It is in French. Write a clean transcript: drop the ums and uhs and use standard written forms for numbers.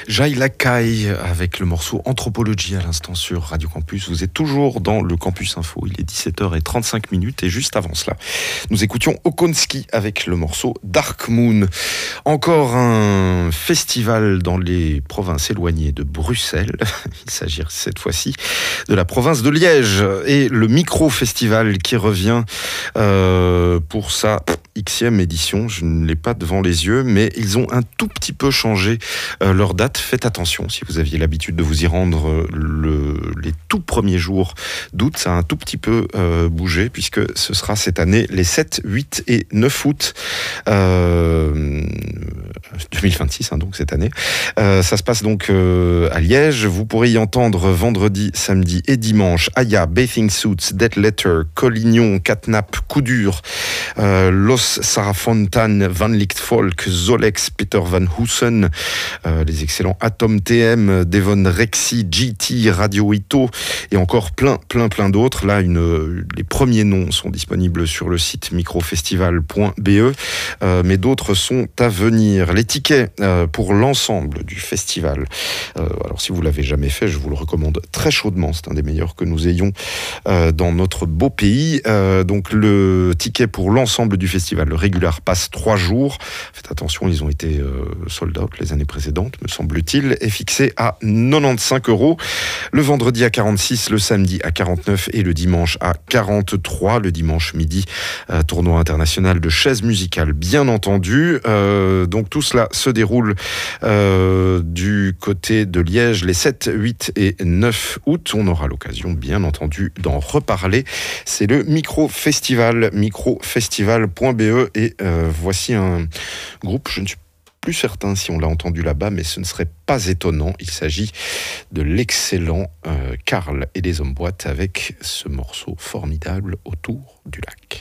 Jai Lakai avec le morceau Anthropologie à l'instant sur Radio Campus. Vous êtes toujours dans le Campus Info. Il est 17h35 et juste avant cela, nous écoutions Okonski avec le morceau Dark Moon. Encore un festival dans les provinces éloignées de Bruxelles. Il s'agit cette fois-ci de la province de Liège et le micro-festival qui revient pour sa Xème édition. Je ne l'ai pas devant les yeux, mais ils ont un tout petit peu changé leur date. Faites attention, si vous aviez l'habitude de vous y rendre les tout premiers jours d'août, ça a un tout petit peu bougé, puisque ce sera cette année les 7, 8 et 9 août 2026, donc cette année. Ça se passe donc à Liège. Vous pourrez y entendre vendredi, samedi et dimanche Aya, Bathing Suits, Dead Letter, Collignon, Catnap, Coup Dur, Los Sarah Fontaine, Van Licht Folk, Zolex, Peter Van Hoosen, les excellents Atom TM, Devon Rexy, GT, Radio Ito et encore plein d'autres. Là, les premiers noms sont disponibles sur le site microfestival.be, mais d'autres sont à venir. Les tickets pour l'ensemble du festival, alors si vous l'avez jamais fait, je vous le recommande très chaudement. C'est un des meilleurs que nous ayons dans notre beau pays. Donc le ticket pour l'ensemble du festival, le Regular Pass 3 jours, faites attention, ils ont été sold out les années précédentes, me semble-t-il, est fixé à 95 €. Le vendredi à 46, le samedi à 49 et le dimanche à 43. Le dimanche midi, tournoi international de chaises musicales, bien entendu. Donc tout cela se déroule du côté de Liège les 7, 8 et 9 août. On aura l'occasion, bien entendu, d'en reparler. C'est le micro-festival, microfestival.be. Et voici un groupe, je ne suis plus certain si on l'a entendu là-bas, mais ce ne serait pas étonnant. Il s'agit de l'excellent Karl et les Hommes Boîtes avec ce morceau formidable Autour du lac.